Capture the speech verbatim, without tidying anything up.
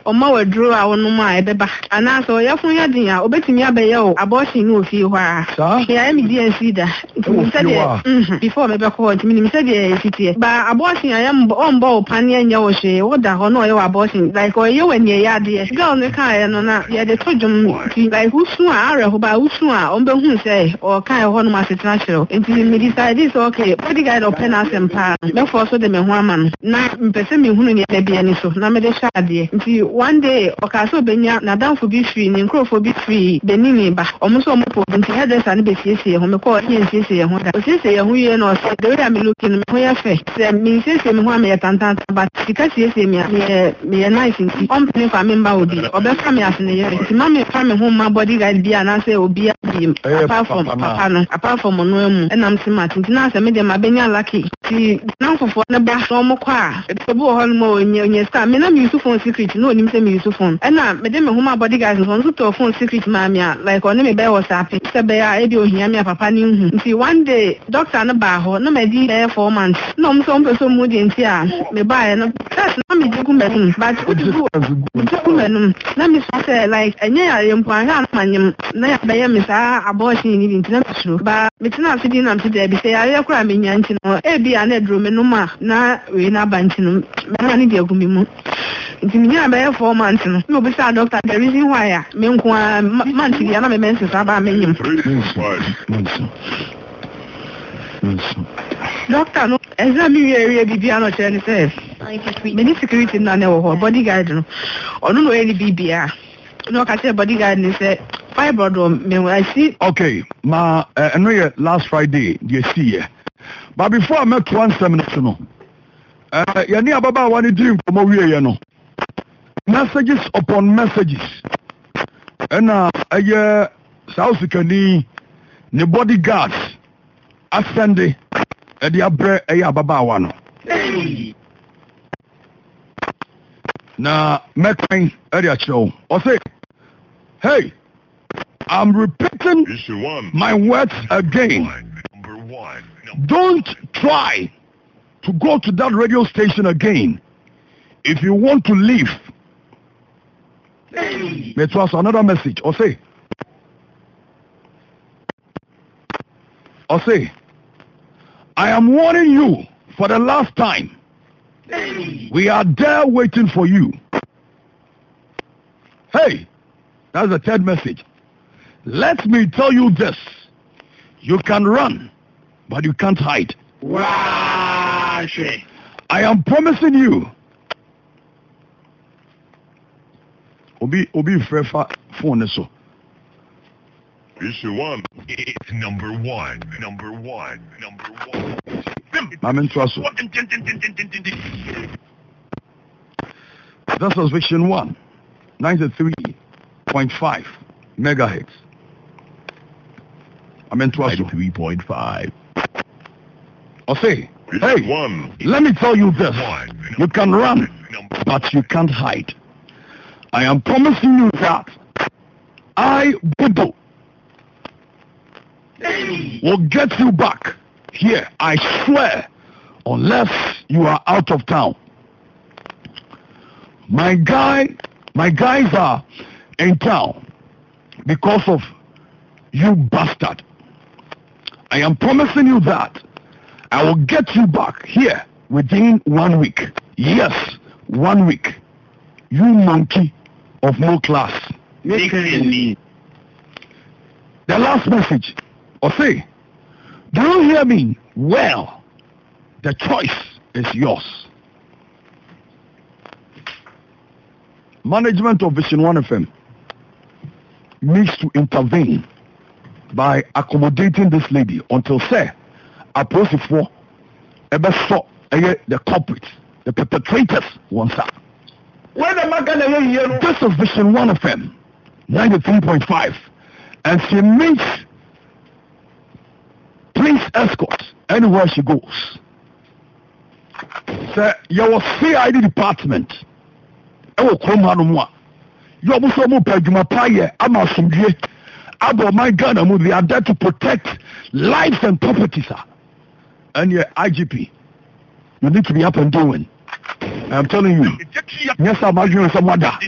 oma wadro a wono ma ebeba ana so yefun yadin a obetimi abeye o abortion no ofie ho a ya me D N C da before me be call me me say the city ba abortion ayam on bo pane anya wo hwe wo da ho no ye abortion like o ye wani ya de girl ne kan no na ye de tojum like usu a are ho ba usu a on be hu say o kan ho no ma setena hiro enti me decide this okay body guide open asem pa me for so de me ho ama no na mpese me hunu ne na bia ni so na me de sha de enti one day o ka so benya na danfo bi free ni nkrofo bi free benini ba o mo so mo po enti hairdresser ne be siesie ho me call here siesie ho da siesie ho ye no say the way me looking me ho ya fe say me siesie me ho am ya tantan but sika siesie me me nice nti on pay for me mba odi obe fa me asene ye nti ma me fa me ho ma body guide bia na say obi abi apart from papa no apart from no emu enam smart nti na say me de ma benya lucky ti na fofo ne ba so mo kwa e be bo ho no mo onye onye star me na me use phone secret no onim say me use phone e na me de me ho ma body guide so so to phone secret ma me like on me be WhatsApp say be ya e de ohia me papa ni hu nti one day doctor no ba ho no me di be four months no mo so mo so mo di nti a me ba e no that's na me di ku me but udu ku me no na me say like enye ya yempo an ha manyem na ya be ya me sa abortion ni nti na so ba me tina afidi na me de be say ya kura me nya nti no e bia na edro me no ma na we na ba nti no me na ni de agumi mu nti me nya be four months no me obi say doctor the reason why ya me nko man ti ya na me mense sa ba me nyim doctor no exam we area bibia no chere ni say me ni security na na wo bodyguard no onu no any bibia no ka say bodyguard ni say fibroid me I see okay ma uh, no yeah, last Friday you see here but before I met one seminar no uh ya ni ababa wani dream komo wie ye no messages upon messages and uh uh South Kani ne bodyguards ascende e di abre e ya baba wa no na mekan e di a show o say hey I'm repeating my words again. Number one. Don't try to go to that radio station again if you want to leave. Hey. It was another message. Or say, or say, I am warning you for the last time. Hey. We are there waiting for you. Hey, that's the third message. Let me tell you this. You can run, but you can't hide. Wow. I am promising you. Obi Obi Frefa phone so. Issue one. It's number one. Number one. Number one. I'm so. This was Vision one. ninety-three point five megahertz. I'm in three point five. I'll say, hey, one. Let me tell you this. One. You can run, but you can't hide. I am promising you that I, Budo, will get you back here. I swear, unless you are out of town. My guy, my guys are in town because of you bastard. I am promising you that I will get you back here within one week. Yes, one week. You monkey of no class. The last message. Or say, do you hear me? Well, the choice is yours. Management of Vision one F M needs to intervene by accommodating this lady until say approach for ever saw the culprits, the perpetrators once up. This is Vision one F M ninety-three point five, and she meets police escort anywhere she goes. Say your C I D department. Ewo kroma no mo. You also mo pejuma paye amasumdie. Abo my Ghana, they are there to protect lives and properties. And your I G P, you need to be up and doing. I'm telling you. Yes, I'm arguing with someone.